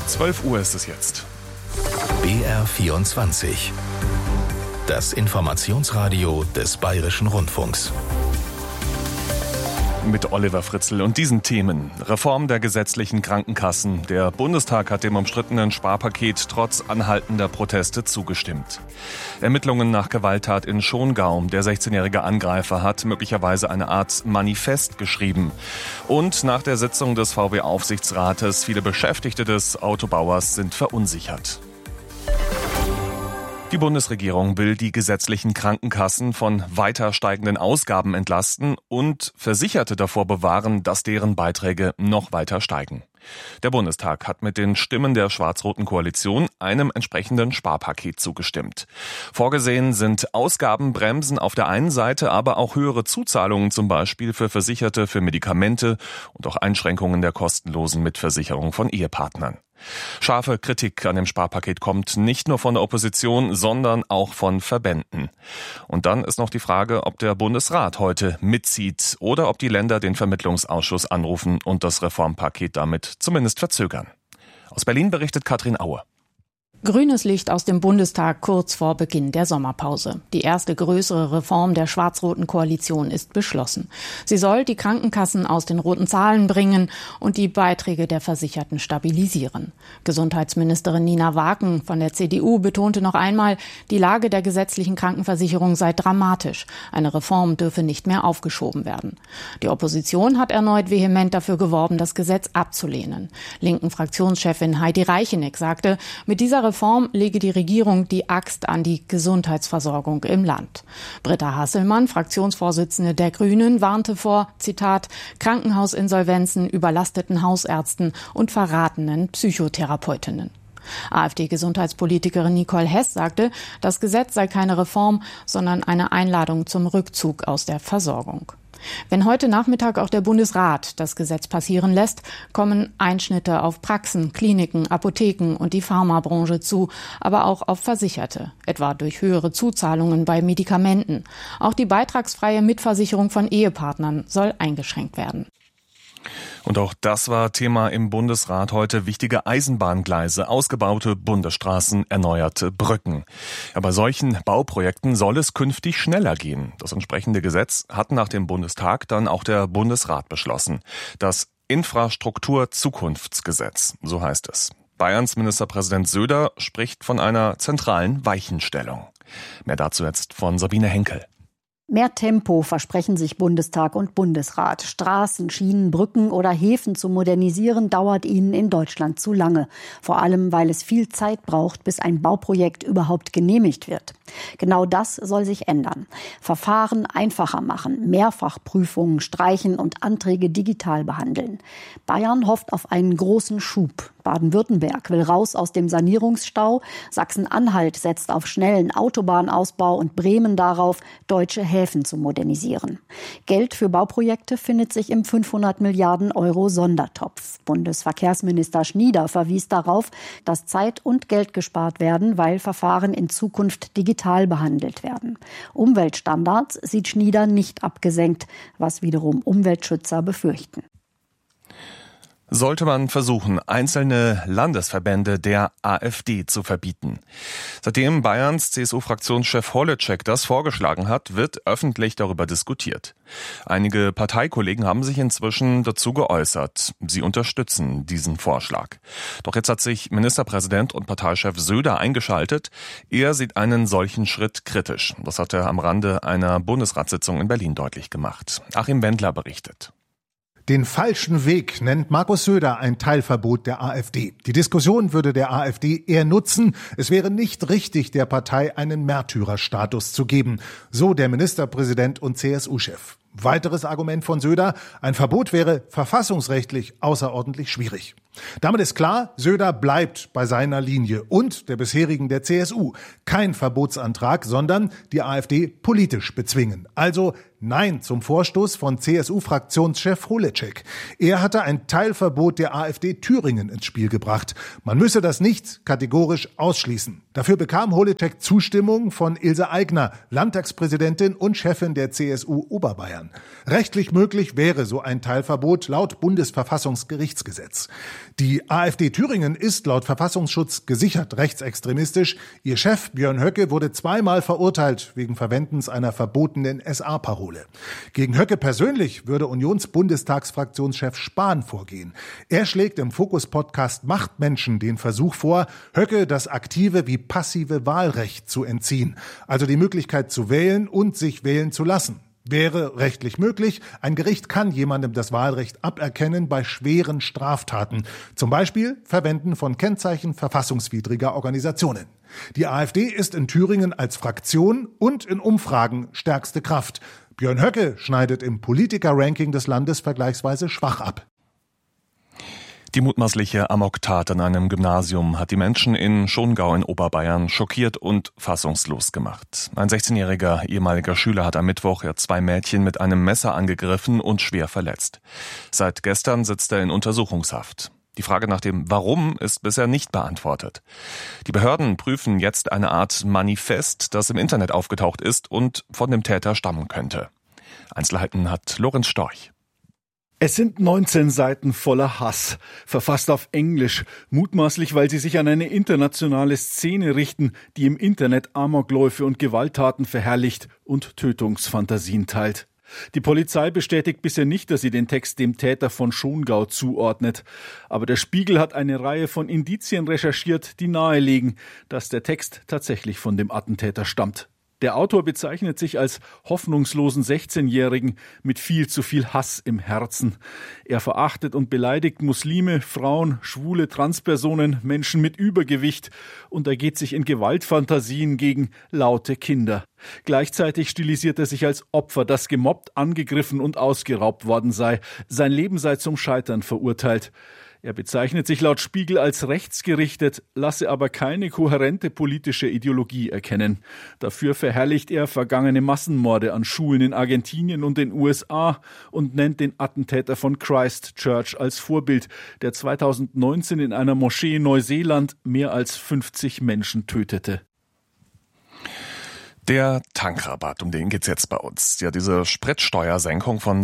12 Uhr ist es jetzt. BR24. Das Informationsradio des Bayerischen Rundfunks. Mit Oliver Fritzl und diesen Themen. Reform der gesetzlichen Krankenkassen. Der Bundestag hat dem umstrittenen Sparpaket trotz anhaltender Proteste zugestimmt. Ermittlungen nach Gewalttat in Schongau. Der 16-jährige Angreifer hat möglicherweise eine Art Manifest geschrieben. Und nach der Sitzung des VW-Aufsichtsrates, viele Beschäftigte des Autobauers sind verunsichert. Die Bundesregierung will die gesetzlichen Krankenkassen von weiter steigenden Ausgaben entlasten und Versicherte davor bewahren, dass deren Beiträge noch weiter steigen. Der Bundestag hat mit den Stimmen der schwarz-roten Koalition einem entsprechenden Sparpaket zugestimmt. Vorgesehen sind Ausgabenbremsen auf der einen Seite, aber auch höhere Zuzahlungen, zum Beispiel für Versicherte, für Medikamente und auch Einschränkungen der kostenlosen Mitversicherung von Ehepartnern. Scharfe Kritik an dem Sparpaket kommt nicht nur von der Opposition, sondern auch von Verbänden. Und dann ist noch die Frage, ob der Bundesrat heute mitzieht oder ob die Länder den Vermittlungsausschuss anrufen und das Reformpaket damit zumindest verzögern. Aus Berlin berichtet Katrin Aue. Grünes Licht aus dem Bundestag kurz vor Beginn der Sommerpause. Die erste größere Reform der schwarz-roten Koalition ist beschlossen. Sie soll die Krankenkassen aus den roten Zahlen bringen und die Beiträge der Versicherten stabilisieren. Gesundheitsministerin Nina Waken von der CDU betonte noch einmal, die Lage der gesetzlichen Krankenversicherung sei dramatisch. Eine Reform dürfe nicht mehr aufgeschoben werden. Die Opposition hat erneut vehement dafür geworben, das Gesetz abzulehnen. Linken Fraktionschefin Heidi Reicheneck sagte, mit dieser Reform lege die Regierung die Axt an die Gesundheitsversorgung im Land. Britta Hasselmann, Fraktionsvorsitzende der Grünen, warnte vor, Zitat, Krankenhausinsolvenzen, überlasteten Hausärzten und verratenen Psychotherapeutinnen. AfD-Gesundheitspolitikerin Nicole Hess sagte, das Gesetz sei keine Reform, sondern eine Einladung zum Rückzug aus der Versorgung. Wenn heute Nachmittag auch der Bundesrat das Gesetz passieren lässt, kommen Einschnitte auf Praxen, Kliniken, Apotheken und die Pharmabranche zu, aber auch auf Versicherte, etwa durch höhere Zuzahlungen bei Medikamenten. Auch die beitragsfreie Mitversicherung von Ehepartnern soll eingeschränkt werden. Und auch das war Thema im Bundesrat heute. Wichtige Eisenbahngleise, ausgebaute Bundesstraßen, erneuerte Brücken. Ja, bei solchen Bauprojekten soll es künftig schneller gehen. Das entsprechende Gesetz hat nach dem Bundestag dann auch der Bundesrat beschlossen. Das Infrastruktur-Zukunftsgesetz, so heißt es. Bayerns Ministerpräsident Söder spricht von einer zentralen Weichenstellung. Mehr dazu jetzt von Sabine Henkel. Mehr Tempo versprechen sich Bundestag und Bundesrat. Straßen, Schienen, Brücken oder Häfen zu modernisieren, dauert ihnen in Deutschland zu lange. Vor allem, weil es viel Zeit braucht, bis ein Bauprojekt überhaupt genehmigt wird. Genau das soll sich ändern. Verfahren einfacher machen, Mehrfachprüfungen streichen und Anträge digital behandeln. Bayern hofft auf einen großen Schub. Baden-Württemberg will raus aus dem Sanierungsstau. Sachsen-Anhalt setzt auf schnellen Autobahnausbau und Bremen darauf, deutsche Häfen zu modernisieren. Geld für Bauprojekte findet sich im 500 Milliarden Euro Sondertopf. Bundesverkehrsminister Schnieder verwies darauf, dass Zeit und Geld gespart werden, weil Verfahren in Zukunft digital behandelt werden. Umweltstandards sieht Schnieder nicht abgesenkt, was wiederum Umweltschützer befürchten. Sollte man versuchen, einzelne Landesverbände der AfD zu verbieten. Seitdem Bayerns CSU-Fraktionschef Holleczek das vorgeschlagen hat, wird öffentlich darüber diskutiert. Einige Parteikollegen haben sich inzwischen dazu geäußert. Sie unterstützen diesen Vorschlag. Doch jetzt hat sich Ministerpräsident und Parteichef Söder eingeschaltet. Er sieht einen solchen Schritt kritisch. Das hat er am Rande einer Bundesratssitzung in Berlin deutlich gemacht. Achim Wendler berichtet. Den falschen Weg nennt Markus Söder ein Teilverbot der AfD. Die Diskussion würde der AfD eher nutzen. Es wäre nicht richtig, der Partei einen Märtyrerstatus zu geben. So der Ministerpräsident und CSU-Chef. Weiteres Argument von Söder, ein Verbot wäre verfassungsrechtlich außerordentlich schwierig. Damit ist klar, Söder bleibt bei seiner Linie und der bisherigen der CSU. Kein Verbotsantrag, sondern die AfD politisch bezwingen. Also Nein zum Vorstoß von CSU-Fraktionschef Holleczek. Er hatte ein Teilverbot der AfD Thüringen ins Spiel gebracht. Man müsse das nicht kategorisch ausschließen. Dafür bekam Holleczek Zustimmung von Ilse Aigner, Landtagspräsidentin und Chefin der CSU Oberbayern. Rechtlich möglich wäre so ein Teilverbot laut Bundesverfassungsgerichtsgesetz. Die AfD Thüringen ist laut Verfassungsschutz gesichert rechtsextremistisch. Ihr Chef Björn Höcke wurde zweimal verurteilt wegen Verwendens einer verbotenen SA-Parole. Gegen Höcke persönlich würde Unionsbundestagsfraktionschef Spahn vorgehen. Er schlägt im Fokus-Podcast Machtmenschen den Versuch vor, Höcke das aktive wie passive Wahlrecht zu entziehen, also die Möglichkeit zu wählen und sich wählen zu lassen. Wäre rechtlich möglich. Ein Gericht kann jemandem das Wahlrecht aberkennen bei schweren Straftaten. Zum Beispiel Verwenden von Kennzeichen verfassungswidriger Organisationen. Die AfD ist in Thüringen als Fraktion und in Umfragen stärkste Kraft. Björn Höcke schneidet im Politiker-Ranking des Landes vergleichsweise schwach ab. Die mutmaßliche Amoktat an einem Gymnasium hat die Menschen in Schongau in Oberbayern schockiert und fassungslos gemacht. Ein 16-jähriger ehemaliger Schüler hat am Mittwoch 2 Mädchen mit einem Messer angegriffen und schwer verletzt. Seit gestern sitzt er in Untersuchungshaft. Die Frage nach dem Warum ist bisher nicht beantwortet. Die Behörden prüfen jetzt eine Art Manifest, das im Internet aufgetaucht ist und von dem Täter stammen könnte. Einzelheiten hat Lorenz Storch. Es sind 19 Seiten voller Hass, verfasst auf Englisch, mutmaßlich, weil sie sich an eine internationale Szene richten, die im Internet Amokläufe und Gewalttaten verherrlicht und Tötungsfantasien teilt. Die Polizei bestätigt bisher nicht, dass sie den Text dem Täter von Schongau zuordnet. Aber der Spiegel hat eine Reihe von Indizien recherchiert, die nahelegen, dass der Text tatsächlich von dem Attentäter stammt. Der Autor bezeichnet sich als hoffnungslosen 16-Jährigen mit viel zu viel Hass im Herzen. Er verachtet und beleidigt Muslime, Frauen, schwule Transpersonen, Menschen mit Übergewicht und ergeht sich in Gewaltfantasien gegen laute Kinder. Gleichzeitig stilisiert er sich als Opfer, das gemobbt, angegriffen und ausgeraubt worden sei. Sein Leben sei zum Scheitern verurteilt. Er bezeichnet sich laut Spiegel als rechtsgerichtet, lasse aber keine kohärente politische Ideologie erkennen. Dafür verherrlicht er vergangene Massenmorde an Schulen in Argentinien und den USA und nennt den Attentäter von Christchurch als Vorbild, der 2019 in einer Moschee in Neuseeland mehr als 50 Menschen tötete. Der Tankrabatt, um den geht's jetzt bei uns. Ja, diese Spritsteuersenkung von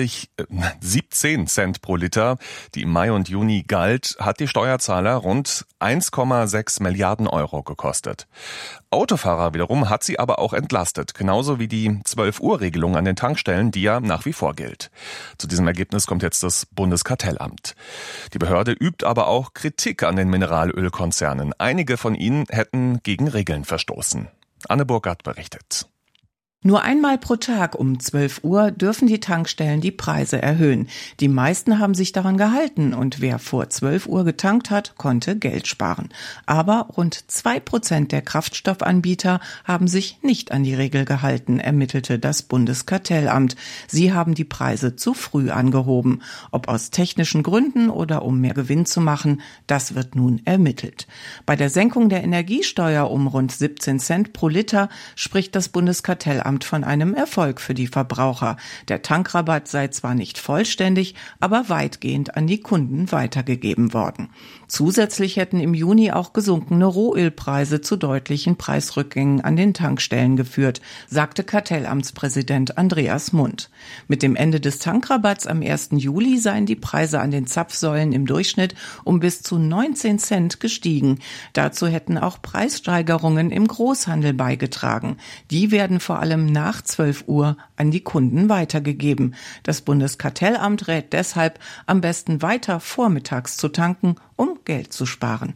17 Cent pro Liter, die im Mai und Juni galt, hat die Steuerzahler rund 1,6 Milliarden Euro gekostet. Autofahrer wiederum hat sie aber auch entlastet, genauso wie die 12-Uhr-Regelung an den Tankstellen, die ja nach wie vor gilt. Zu diesem Ergebnis kommt jetzt das Bundeskartellamt. Die Behörde übt aber auch Kritik an den Mineralölkonzernen. Einige von ihnen hätten gegen Regeln verstoßen. Anne Burkhardt berichtet. Nur einmal pro Tag um 12 Uhr dürfen die Tankstellen die Preise erhöhen. Die meisten haben sich daran gehalten und wer vor 12 Uhr getankt hat, konnte Geld sparen. Aber rund 2% der Kraftstoffanbieter haben sich nicht an die Regel gehalten, ermittelte das Bundeskartellamt. Sie haben die Preise zu früh angehoben. Ob aus technischen Gründen oder um mehr Gewinn zu machen, das wird nun ermittelt. Bei der Senkung der Energiesteuer um rund 17 Cent pro Liter spricht das Bundeskartellamt von einem Erfolg für die Verbraucher. Der Tankrabatt sei zwar nicht vollständig, aber weitgehend an die Kunden weitergegeben worden. Zusätzlich hätten im Juni auch gesunkene Rohölpreise zu deutlichen Preisrückgängen an den Tankstellen geführt, sagte Kartellamtspräsident Andreas Mund. Mit dem Ende des Tankrabatts am 1. Juli seien die Preise an den Zapfsäulen im Durchschnitt um bis zu 19 Cent gestiegen. Dazu hätten auch Preissteigerungen im Großhandel beigetragen. Die werden vor allem nach 12 Uhr an die Kunden weitergegeben. Das Bundeskartellamt rät deshalb, am besten weiter vormittags zu tanken, um Geld zu sparen.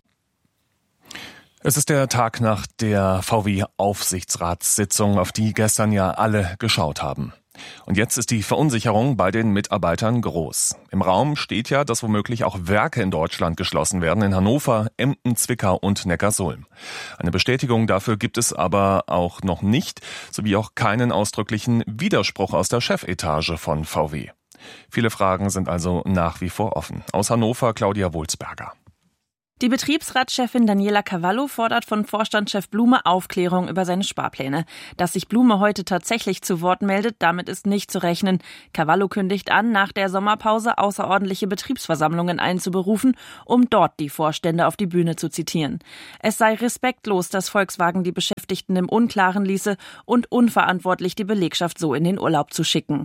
Es ist der Tag nach der VW-Aufsichtsratssitzung, auf die gestern ja alle geschaut haben. Und jetzt ist die Verunsicherung bei den Mitarbeitern groß. Im Raum steht ja, dass womöglich auch Werke in Deutschland geschlossen werden, in Hannover, Emden, Zwickau und Neckarsulm. Eine Bestätigung dafür gibt es aber auch noch nicht, sowie auch keinen ausdrücklichen Widerspruch aus der Chefetage von VW. Viele Fragen sind also nach wie vor offen. Aus Hannover Claudia Wulsberger. Die Betriebsratschefin Daniela Cavallo fordert von Vorstandschef Blume Aufklärung über seine Sparpläne. Dass sich Blume heute tatsächlich zu Wort meldet, damit ist nicht zu rechnen. Cavallo kündigt an, nach der Sommerpause außerordentliche Betriebsversammlungen einzuberufen, um dort die Vorstände auf die Bühne zu zitieren. Es sei respektlos, dass Volkswagen die Beschäftigten im Unklaren ließe und unverantwortlich, die Belegschaft so in den Urlaub zu schicken.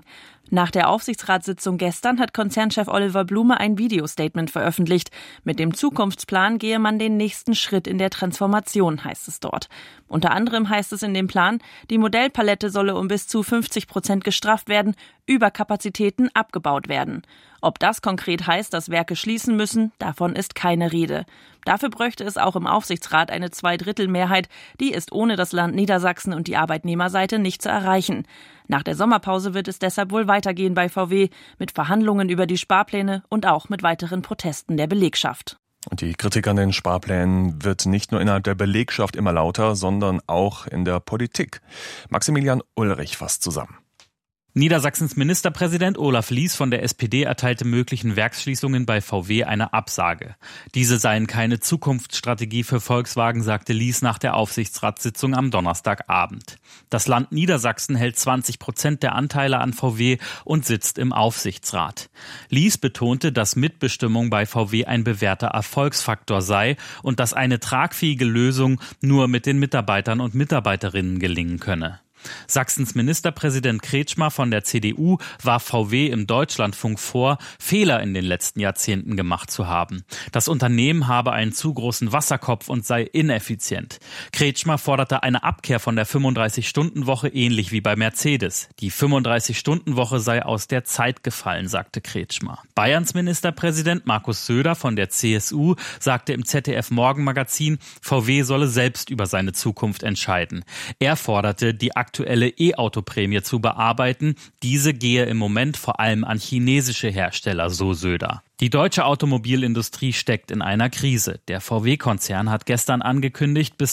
Nach der Aufsichtsratssitzung gestern hat Konzernchef Oliver Blume ein Videostatement veröffentlicht. Mit dem Zukunftsplan gehe man den nächsten Schritt in der Transformation, heißt es dort. Unter anderem heißt es in dem Plan, die Modellpalette solle um bis zu 50% gestrafft werden, Überkapazitäten abgebaut werden. Ob das konkret heißt, dass Werke schließen müssen, davon ist keine Rede. Dafür bräuchte es auch im Aufsichtsrat eine Zweidrittelmehrheit. Die ist ohne das Land Niedersachsen und die Arbeitnehmerseite nicht zu erreichen. Nach der Sommerpause wird es deshalb wohl weitergehen bei VW mit Verhandlungen über die Sparpläne und auch mit weiteren Protesten der Belegschaft. Und die Kritik an den Sparplänen wird nicht nur innerhalb der Belegschaft immer lauter, sondern auch in der Politik. Maximilian Ulrich fasst zusammen. Niedersachsens Ministerpräsident Olaf Lies von der SPD erteilte möglichen Werksschließungen bei VW eine Absage. Diese seien keine Zukunftsstrategie für Volkswagen, sagte Lies nach der Aufsichtsratssitzung am Donnerstagabend. Das Land Niedersachsen hält 20% der Anteile an VW und sitzt im Aufsichtsrat. Lies betonte, dass Mitbestimmung bei VW ein bewährter Erfolgsfaktor sei und dass eine tragfähige Lösung nur mit den Mitarbeitern und Mitarbeiterinnen gelingen könne. Sachsens Ministerpräsident Kretschmer von der CDU warf VW im Deutschlandfunk vor, Fehler in den letzten Jahrzehnten gemacht zu haben. Das Unternehmen habe einen zu großen Wasserkopf und sei ineffizient. Kretschmer forderte eine Abkehr von der 35-Stunden-Woche ähnlich wie bei Mercedes. Die 35-Stunden-Woche sei aus der Zeit gefallen, sagte Kretschmer. Bayerns Ministerpräsident Markus Söder von der CSU sagte im ZDF-Morgenmagazin, VW solle selbst über seine Zukunft entscheiden. Er forderte, die aktuelle E-Auto-Prämie zu bearbeiten. Diese gehe im Moment vor allem an chinesische Hersteller, so Söder. Die deutsche Automobilindustrie steckt in einer Krise. Der VW-Konzern hat gestern angekündigt, bis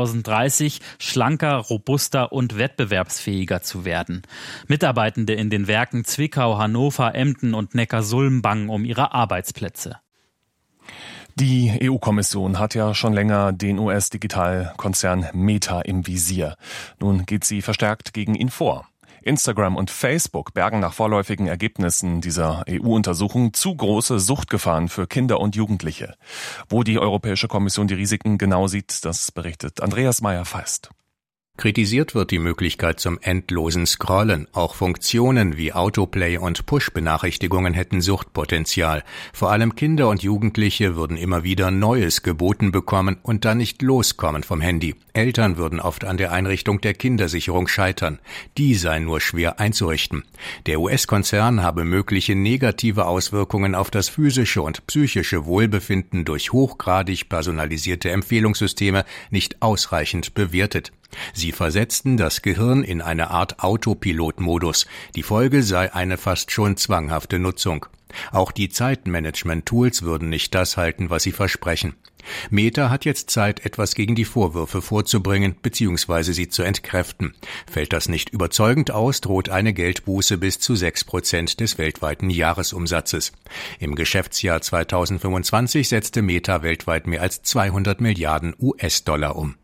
2030 schlanker, robuster und wettbewerbsfähiger zu werden. Mitarbeitende in den Werken Zwickau, Hannover, Emden und Neckarsulm bangen um ihre Arbeitsplätze. Die EU-Kommission hat ja schon länger den US-Digitalkonzern Meta im Visier. Nun geht sie verstärkt gegen ihn vor. Instagram und Facebook bergen nach vorläufigen Ergebnissen dieser EU-Untersuchung zu große Suchtgefahren für Kinder und Jugendliche. Wo die Europäische Kommission die Risiken genau sieht, das berichtet Andreas Meyer-Feist. Kritisiert wird die Möglichkeit zum endlosen Scrollen. Auch Funktionen wie Autoplay und Push-Benachrichtigungen hätten Suchtpotenzial. Vor allem Kinder und Jugendliche würden immer wieder Neues geboten bekommen und dann nicht loskommen vom Handy. Eltern würden oft an der Einrichtung der Kindersicherung scheitern. Die sei nur schwer einzurichten. Der US-Konzern habe mögliche negative Auswirkungen auf das physische und psychische Wohlbefinden durch hochgradig personalisierte Empfehlungssysteme nicht ausreichend bewertet. Sie versetzten das Gehirn in eine Art Autopilot-Modus. Die Folge sei eine fast schon zwanghafte Nutzung. Auch die Zeitmanagement-Tools würden nicht das halten, was sie versprechen. Meta hat jetzt Zeit, etwas gegen die Vorwürfe vorzubringen bzw. sie zu entkräften. Fällt das nicht überzeugend aus, droht eine Geldbuße bis zu 6% des weltweiten Jahresumsatzes. Im Geschäftsjahr 2025 setzte Meta weltweit mehr als 200 Milliarden US-Dollar um.